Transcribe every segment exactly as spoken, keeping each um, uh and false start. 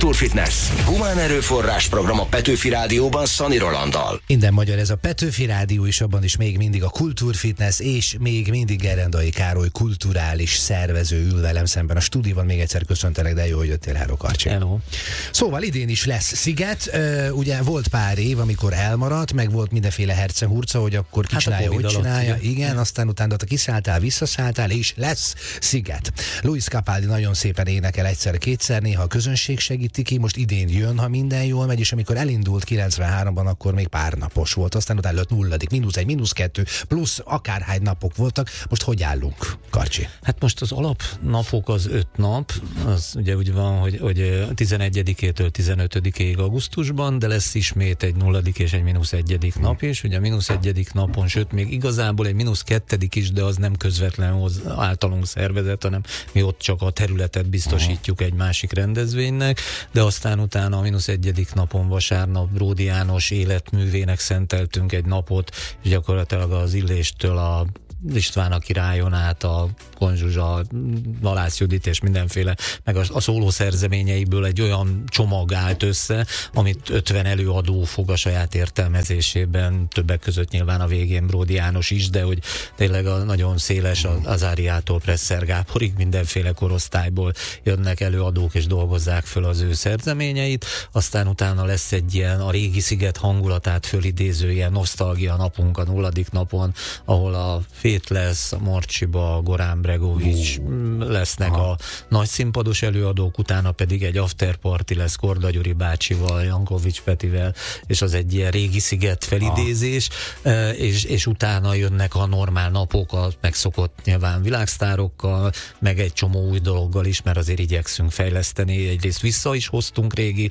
Kultúrfitness. Humán erőforrás program a Petőfi Rádióban Szani Rolanddal. Minden magyar, ez a Petőfi Rádió, és abban is még mindig a Kultúrfitness, és még mindig Gerendai Károly kulturális szervező ül velem szemben a stúdióban. Még egyszer köszöntelek, de jó, hogy jöttél. Hello, Karcsi. Hello. Szóval idén is lesz sziget. Uh, ugye volt pár év, amikor elmaradt, meg volt mindenféle herce-hurca, hogy akkor ki csinálja, hát hogy csinálja. alatt, igen. igen, aztán utána te kiszálltál, visszaszálltál, és lesz sziget. Luis Capaldi nagyon szépen énekel egyszer-kétszer, néha a közönség segíti ki, most idén jön, ha minden jól megy, és amikor elindult kilencvenháromban, akkor még pár napos volt, aztán utána lett nulladik, mínusz egy, mínusz kettő, plusz akárhány napok voltak. Most hogy állunk, Karcsi? Hát most az alapnapok az öt nap, az ugye úgy van, hogy, hogy tizenegyedikétől tizenötödikéig augusztusban, de lesz ismét egy nulladik és egy mínusz egyedik nap is, ugye a mínusz egyedik napon, sőt még igazából egy mínusz kettedik is, de az nem közvetlenül általunk szervezett, hanem mi ott csak a területet biztosítjuk egy másik rendezvénynek, de aztán utána a mínusz egyedik napon vasárnap Bródi János életművének szenteltünk egy napot, és gyakorlatilag az Illéstől a István a királyon át, a Konzsuzsa, Valász Judit és mindenféle, meg a, a szóló szerzeményeiből egy olyan csomag állt össze, amit ötven előadó fog a saját értelmezésében, többek között nyilván a végén Bródi János is, de hogy tényleg a nagyon széles, az Azáriától Presser Gáborig mindenféle korosztályból jönnek előadók és dolgozzák föl az ő szerzeményeit, aztán utána lesz egy ilyen a régi sziget hangulatát fölidéző ilyen nosztalgia napunk a nulladik napon, ahol a Fét lesz, a Morcsiba, Gorán Bregovics lesznek Aha. a nagy színpados előadók, utána pedig egy afterparty lesz Korda Gyuri bácsival, Jankovics Petivel, és az egy ilyen régi sziget felidézés, és, és utána jönnek a normál napok, a megszokott nyilván világsztárokkal, meg egy csomó új dologgal is, mert azért igyekszünk fejleszteni. Egyrészt vissza is hoztunk régi,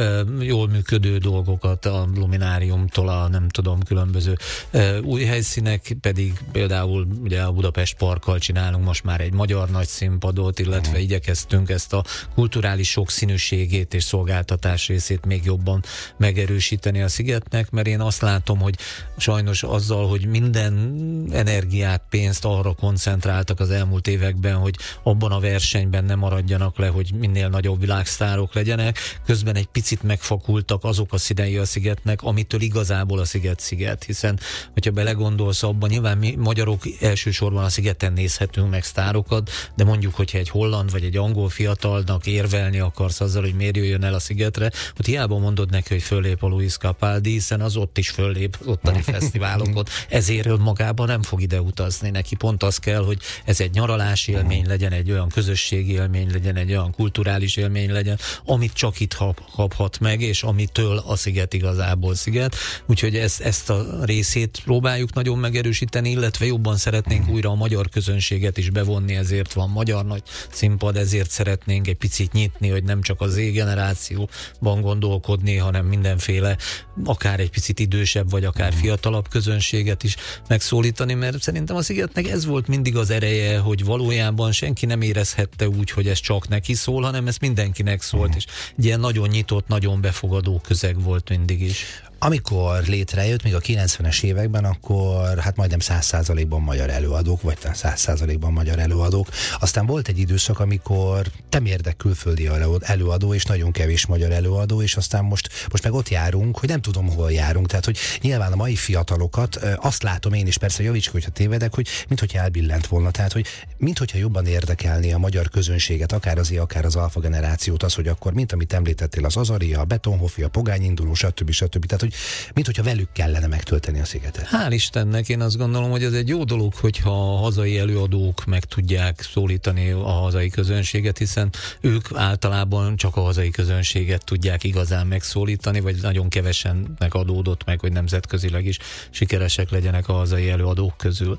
jól működő dolgokat a Lumináriumtól, a nem tudom, különböző új helyszínek, pedig például ugye a Budapest Parkkal csinálunk most már egy magyar nagy színpadot, illetve uh-huh. igyekeztünk ezt a kulturális sokszínűségét és szolgáltatás részét még jobban megerősíteni a szigetnek, mert én azt látom, hogy sajnos azzal, hogy minden energiát, pénzt arra koncentráltak az elmúlt években, hogy abban a versenyben nem maradjanak le, hogy minél nagyobb világsztárok legyenek, közben egy picit megfakultak azok a színei a szigetnek, amitől igazából a sziget sziget, hiszen hogyha belegondolsz abban, nyilván mi magyarok elsősorban a szigeten nézhetünk meg sztárokat, de mondjuk, hogyha egy holland vagy egy angol fiatalnak érvelni akarsz azzal, hogy miért jöjjön el a szigetre, hogy hiába mondod neki, hogy föllép a Luis Capaldi, hiszen az ott is föllép ottani fesztiválokot, ezért magában nem fog ide utazni neki. Pont az kell, hogy ez egy nyaralási élmény legyen, egy olyan közösségi élmény legyen, egy olyan kulturális élmény legyen, amit csak itt kaphat meg, és amitől a sziget igazából sziget. Úgyhogy ez, ezt a részét próbáljuk nagyon megerősíteni, illetve jobban szeretnénk újra a magyar közönséget is bevonni, ezért van magyar nagy színpad, ezért szeretnénk egy picit nyitni, hogy nem csak az Z-generációban gondolkodni, hanem mindenféle, akár egy picit idősebb, vagy akár fiatalabb közönséget is megszólítani, mert szerintem a szigetnek ez volt mindig az ereje, hogy valójában senki nem érezhette úgy, hogy ez csak neki szól, hanem ez mindenkinek szólt, és egy ilyen nagyon nyitott, nagyon befogadó közeg volt mindig is. Amikor létrejött, még a kilencvenes években, akkor hát majdnem száz százalékban magyar előadók, vagy száz százalékban magyar előadók. Aztán volt egy időszak, amikor temérdek külföldi előadó, és nagyon kevés magyar előadó, és aztán most, most meg ott járunk, hogy nem tudom, hol járunk. Tehát, hogy nyilván a mai fiatalokat, azt látom én is, persze javíts, hogyha tévedek, hogy minthogyha elbillent volna. Tehát, hogy minthogyha jobban érdekelni a magyar közönséget, akár az akár az alfa generációt, az, hogy akkor, mint amit említettél, az Azaria, a Betonhoffi, a Pogány induló, stb. stb. Tehát, hogy mint hogyha velük kellene megtölteni a szigetet. Hál' Istennek, én azt gondolom, hogy ez egy jó dolog, hogyha a hazai előadók meg tudják szólítani a hazai közönséget, hiszen ők általában csak a hazai közönséget tudják igazán megszólítani, vagy nagyon kevesennek adódott meg, hogy nemzetközileg is sikeresek legyenek a hazai előadók közül.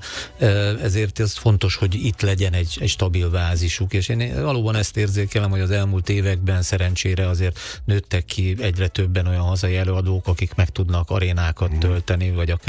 Ezért ez fontos, hogy itt legyen egy, egy stabil bázisuk, és én valóban ezt érzékelem, hogy az elmúlt években szerencsére azért nőttek ki egyre többen olyan hazai előadók, akik meg tudnak arénákat tölteni, vagy akár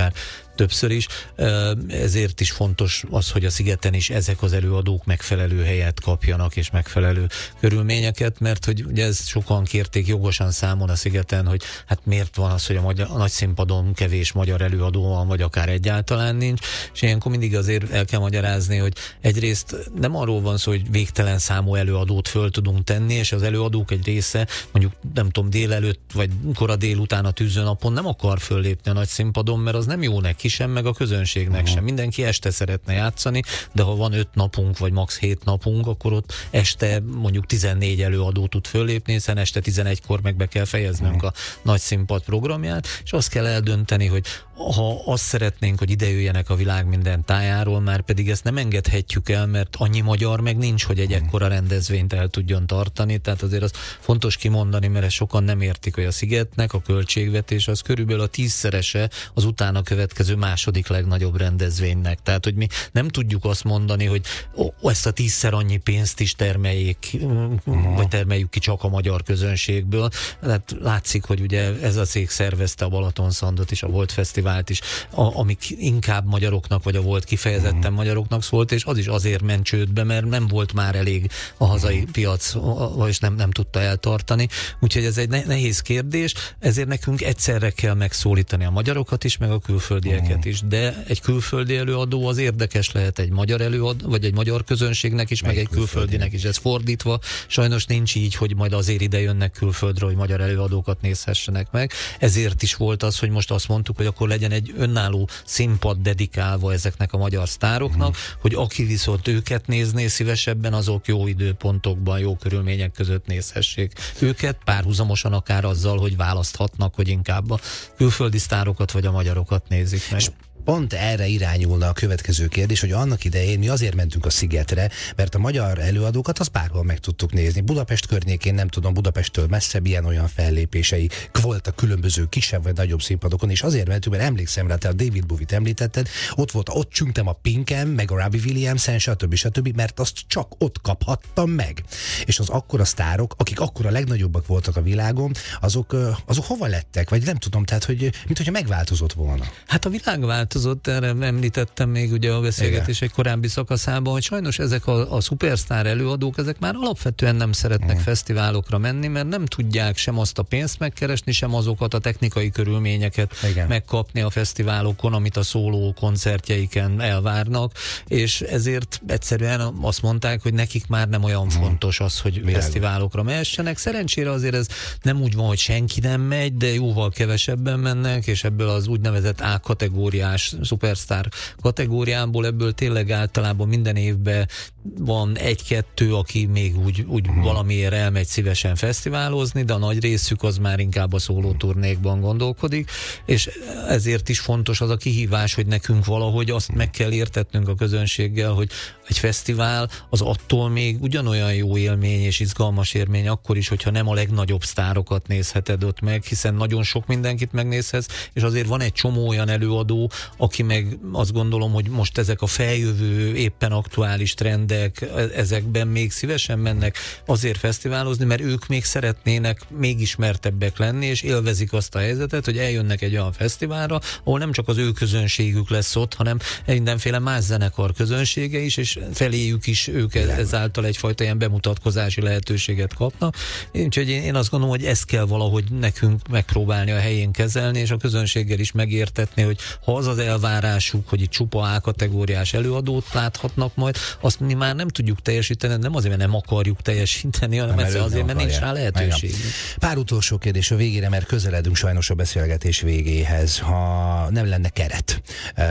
többször is. Ezért is fontos az, hogy a szigeten is ezek az előadók megfelelő helyet kapjanak, és megfelelő körülményeket, mert hogy ugye ezt sokan kérték jogosan számon a szigeten, hogy hát miért van az, hogy a, magyar, a nagy színpadon kevés magyar előadó van, vagy akár egyáltalán nincs, és ilyenkor mindig azért el kell magyarázni, hogy egyrészt nem arról van szó, hogy végtelen számú előadót föl tudunk tenni, és az előadók egy része mondjuk nem tudom, délelőtt, vagy kora délután a tűzőnapon nem akar föllépni a nagy színpadon, mert az nem jó neki sem, meg a közönségnek uh-huh. sem. Mindenki este szeretne játszani, de ha van öt napunk, vagy max. hét napunk, akkor ott este mondjuk tizennégy előadó tud föllépni, hiszen este tizenegykor meg be kell fejeznünk uh-huh. a nagy színpad programját, és azt kell eldönteni, hogy ha azt szeretnénk, hogy ide jöjjenek a világ minden tájáról, már pedig ezt nem engedhetjük el, mert annyi magyar meg nincs, hogy egy ekkora rendezvényt el tudjon tartani, tehát azért az fontos kimondani, mert ezt sokan nem értik, hogy a Szigetnek a költségvetés az körülbelül a tízszerese az utána következő második legnagyobb rendezvénynek. Tehát, hogy mi nem tudjuk azt mondani, hogy ó, ezt a tízszer annyi pénzt is termeljék, uh-huh. vagy termeljük ki csak a magyar közönségből. Tehát látszik, hogy ugye ez a cég szervezte a Balatonszandot is, a Volt Fesztivált is, a, amik inkább magyaroknak, vagy a Volt kifejezetten uh-huh. magyaroknak szólt, és az is azért ment csődbe, mert nem volt már elég a hazai uh-huh. piac, és nem, nem tudta eltartani. Úgyhogy ez egy nehéz kérdés, ezért nekünk egyszerre kell megszólítani a magyarokat is, meg a külföldieket uh-huh. is, de egy külföldi előadó az érdekes lehet egy magyar előadó, vagy egy magyar közönségnek is, meg, meg egy külföldinek is. Ez fordítva sajnos nincs így, hogy majd azért ide jönnek külföldről, hogy magyar előadókat nézhessenek meg. Ezért is volt az, hogy most azt mondtuk, hogy akkor legyen egy önálló színpad dedikálva ezeknek a magyar sztároknak, uh-huh. hogy aki viszont őket nézné szívesebben, azok jó időpontokban, jó körülmények között nézhessék őket, párhuzamosan akár azzal, hogy választhatnak, hogy inkább a külföldi sztárokat vagy a magyarokat nézik meg. Pont erre irányulna a következő kérdés, hogy annak idején mi azért mentünk a Szigetre, mert a magyar előadókat az bárhol meg tudtuk nézni. Budapest környékén, nem tudom, Budapesttől messzebb ilyen-olyan fellépései voltak különböző kisebb vagy nagyobb színpadokon, és azért mentünk, mert emlékszem rá, te a David Bowie-t említetted, ott volt, ott csüngtem a Pinkem, meg a Robbie Williamson, stb. stb., mert azt csak ott kaphattam meg. És az akkora sztárok, akik akkora legnagyobbak voltak a világon, azok, azok hova lettek? Vagy nem tudom, tehát, hogy mint hogyha megváltozott volna. Hát a világ változott, erre említettem még ugye a beszélgetés egy korábbi szakaszában, hogy sajnos ezek a, a szupersztár előadók, ezek már alapvetően nem szeretnek mm. fesztiválokra menni, mert nem tudják sem azt a pénzt megkeresni, sem azokat a technikai körülményeket Igen. megkapni a fesztiválokon, amit a szóló koncertjeiken elvárnak, és ezért egyszerűen azt mondták, hogy nekik már nem olyan mm. fontos az, hogy Világos. fesztiválokra mehessenek. Szerencsére azért ez nem úgy van, hogy senki nem megy, de jóval kevesebben mennek, és ebből az úgynevezett A kategóriás szupersztár kategóriából ebből tényleg általában minden évben van egy-kettő, aki még úgy, úgy hmm. valamiért elmegy szívesen fesztiválozni, de a nagy részük az már inkább a szóló turnékban gondolkodik, és ezért is fontos az a kihívás, hogy nekünk valahogy azt meg kell értetnünk a közönséggel, hogy egy fesztivál az attól még ugyanolyan jó élmény és izgalmas élmény akkor is, hogyha nem a legnagyobb sztárokat nézheted ott meg, hiszen nagyon sok mindenkit megnézhetsz, és azért van egy csomó olyan előadó, aki meg azt gondolom, hogy most ezek a feljövő, éppen aktuális trendek, ezekben még szívesen mennek azért fesztiválozni, mert ők még szeretnének még ismertebbek lenni, és élvezik azt a helyzetet, hogy eljönnek egy olyan fesztiválra, ahol nem csak az ő közönségük lesz ott, hanem mindenféle más zenekar közönsége is, és feléjük is ők ezáltal egyfajta ilyen bemutatkozási lehetőséget kapnak. Úgyhogy én azt gondolom, hogy ezt kell valahogy nekünk megpróbálni a helyén kezelni, és a közönséggel is megértetni, hogy ha az az elvárásuk, hogy itt csupa A kategóriás előadót láthatnak majd, azt mi már nem tudjuk teljesíteni, nem azért, mert nem akarjuk teljesíteni, hanem nem azért, azért mert nincs rá lehetőség. Pár utolsó kérdés a végére, mert közeledünk sajnos a beszélgetés végéhez. Ha nem lenne keret,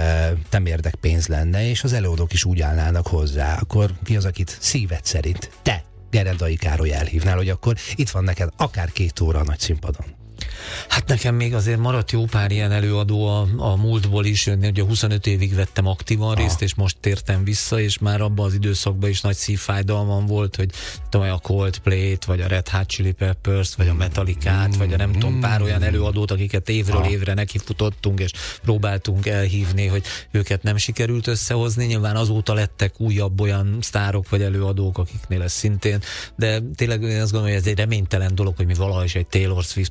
nem érdek pénz lenne, és az előadók is úgy állnának hozzá, akkor ki az, akit szíved szerint te, Gerendai Károly elhívnál, hogy akkor itt van neked akár két óra a nagy színpadon? Hát nekem még azért maradt jó pár ilyen előadó a, a múltból is, ugye huszonöt évig vettem aktívan részt, ah. és most tértem vissza, és már abban az időszakban is nagy szívfájdalmam volt, hogy tudom, a Coldplay-t, vagy a Red Hot Chili Peppers-t, vagy a Metallicát, mm. vagy a nem mm. tudom, pár olyan előadót, akiket évről ah. évre nekifutottunk, és próbáltunk elhívni, hogy őket nem sikerült összehozni. Nyilván azóta lettek újabb olyan sztárok, vagy előadók, akiknél ez szintén, de tényleg én azt gondolom, hogy ez egy reménytelen dolog, hogy mi valaha is egy Taylor Swiftet el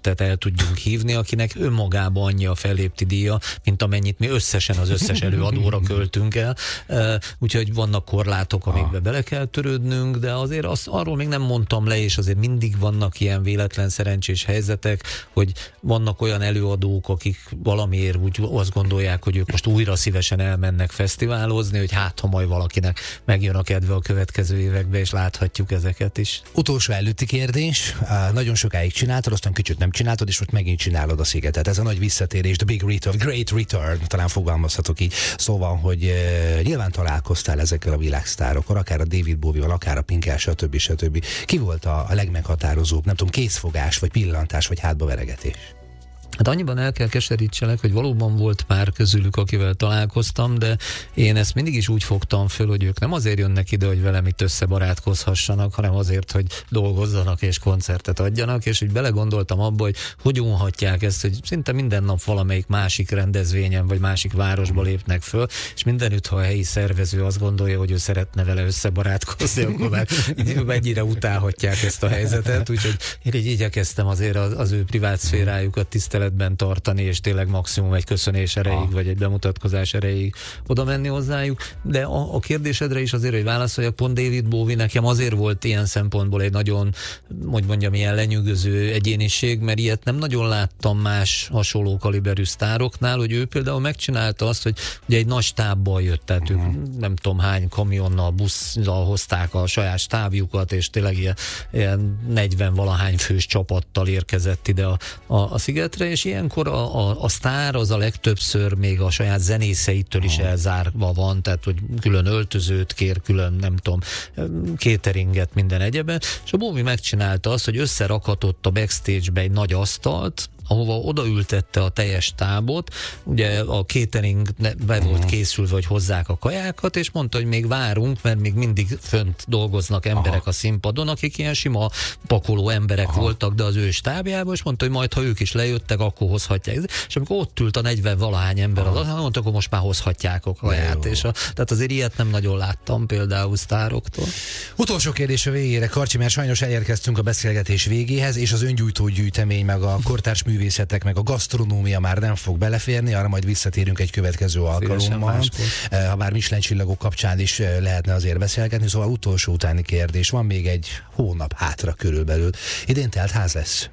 tudjunk hívni, akinek önmagában annyi a fellépti díja, mint amennyit mi összesen az összes előadóra költünk el. Úgyhogy vannak korlátok, amikbe bele kell törődnünk, de azért azt, arról még nem mondtam le, és azért mindig vannak ilyen véletlen szerencsés helyzetek, hogy vannak olyan előadók, akik valamiért úgy azt gondolják, hogy ők most újra szívesen elmennek fesztiválozni, hogy hát, ha majd valakinek megjön a kedve a következő években, és láthatjuk ezeket is. Utolsó előtti kérdés. Nagyon sokáig csináltad, aztán kicsit nem csináltad, és most megint csinálod a Szigetet. Ez a nagy visszatérés, the big return, great return, talán fogalmazhatok így. Szóval, hogy uh, nyilván találkoztál ezekkel a világsztárokkal, akár a David Bowie-val, akár a Pink, stb. stb. Ki volt a, a legmeghatározóbb, nem tudom, készfogás, vagy pillantás, vagy hátbaveregetés? Hát annyiban el kell keserítselek, hogy valóban volt pár közülük, akivel találkoztam, de én ezt mindig is úgy fogtam föl, hogy ők nem azért jönnek ide, hogy velem itt összebarátkozhassanak, hanem azért, hogy dolgozzanak és koncertet adjanak, és úgy belegondoltam abba, hogy hogy unhatják ezt, hogy szinte minden nap valamelyik másik rendezvényen, vagy másik városba lépnek föl, és mindenütt, ha a helyi szervező azt gondolja, hogy ő szeretne vele összebarátkozni, akkor már mennyire utálhatják ezt a helyzetet, úgyhogy én így igyekeztem azért az, az ő privát szférájukat tiszteletben tartani, és tényleg maximum egy köszönés erejéig, ah. vagy egy bemutatkozás erejéig oda menni hozzájuk. De a, a kérdésedre is azért, hogy válaszoljak, pont David Bowie nekem azért volt ilyen szempontból egy nagyon, hogy mondjam, ilyen lenyűgöző egyéniség, mert ilyet nem nagyon láttam más hasonló kaliberű sztároknál, hogy ő például megcsinálta azt, hogy ugye egy nagy stábbal jött, tehát uh-huh. ők nem tudom hány kamionnal, busszal hozták a saját stábjukat, és tényleg ilyen, ilyen negyven-valahány fős csapattal érkezett ide a, a, a Szigetre, és ilyenkor a, a, a sztár az a legtöbbször még a saját zenészeitől is elzárva van, tehát hogy külön öltözőt kér, külön nem tudom, cateringet, minden egyeben, és a Bowie megcsinálta azt, hogy összerakatott a backstage-be egy nagy asztalt, ahova odaültette a teljes tábot, ugye a catering be volt készülve, hogy hozzák a kajákat, és mondta, hogy még várunk, mert még mindig fönt dolgoznak emberek Aha. a színpadon, akik ilyen sima pakoló emberek Aha. voltak, de az ő stábjában, és mondta, hogy majd, ha ők is lejöttek, akkor hozhatják. És amikor ott ült a negyven-valahány ember, az mondta, akkor most már hozhatják a kaját. És a, tehát azért ilyet nem nagyon láttam például sztároktól. Utolsó kérdés a végére, Karcsi, mert sajnos elérkeztünk a beszélgetés végéhez, és az öngyújtó gyűjtemény, meg a kortárs művészetek, meg a gasztronómia már nem fog beleférni, arra majd visszatérünk egy következő alkalommal. Ha bár Michelin csillagok kapcsán is lehetne azért beszélgetni, szóval utolsó utáni kérdés. Van még egy hónap hátra körülbelül. Idén telt ház lesz?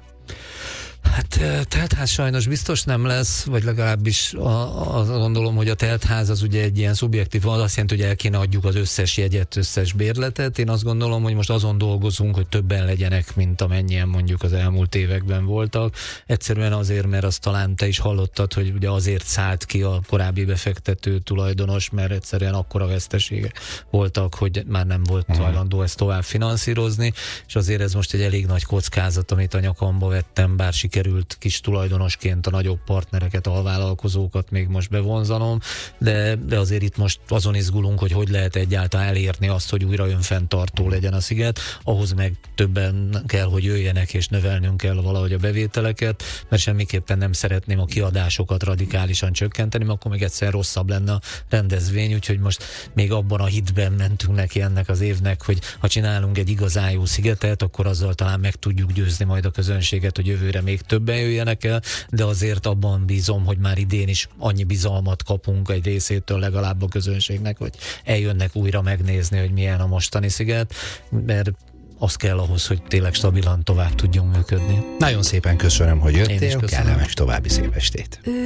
Hát teltház sajnos biztos nem lesz, vagy legalábbis azt gondolom, hogy a teltház az ugye egy ilyen szubjektív, az azt jelenti, hogy el kéne adjuk az összes jegyet, összes bérletet. Én azt gondolom, hogy most azon dolgozunk, hogy többen legyenek, mint amennyien mondjuk az elmúlt években voltak. Egyszerűen azért, mert azt talán te is hallottad, hogy ugye azért szállt ki a korábbi befektető tulajdonos, mert egyszerűen akkora veszteségek voltak, hogy már nem volt hajlandó ezt tovább finanszírozni, és azért ez most egy elég nagy kockázat, amit a nyakamba vettem, bár sikerült kis tulajdonosként a nagyobb partnereket, alvállalkozókat még most bevonzanom, de, de azért itt most azon izgulunk, hogy hogy lehet egyáltalán elérni azt, hogy újra önfenntartó legyen a Sziget, ahhoz meg többen kell, hogy jöjjenek, és növelnünk kell valahogy a bevételeket, mert semmiképpen nem szeretném a kiadásokat radikálisan csökkenteni, mert akkor még egyszer rosszabb lenne a rendezvény, úgyhogy most még abban a hitben mentünk neki ennek az évnek, hogy ha csinálunk egy igazán jó Szigetet, akkor azzal talán meg tudjuk győzni majd a közönséget, hogy jövőre még többen jöjjenek el, de azért abban bízom, hogy már idén is annyi bizalmat kapunk egy részétől legalább a közönségnek, hogy eljönnek újra megnézni, hogy milyen a mostani Sziget, mert az kell ahhoz, hogy tényleg stabilan tovább tudjunk működni. Nagyon szépen köszönöm, hogy jöttél, kellemes további szép estét.